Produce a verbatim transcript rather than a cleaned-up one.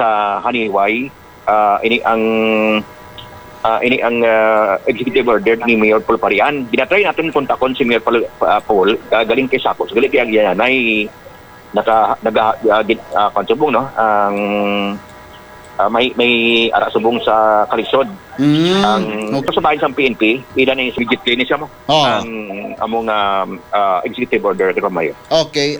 sa Haniway, uh, ini ang uh, ini ang uh, executive order ni Mayor Paul Parian. Binatry natin kontakon si Mayor Paul, uh, Paul uh, galing kay Sakos, galing kay Agyanay, naka naga uh, uh, konsubong no ang uh, may may ara subong sa Kalisod. Mm. Ang Okay. sa bahay sa P N P, ida ni Brigit Clinis mo. Oh. Ang among uh, uh, executive order kay Mayor. Okay.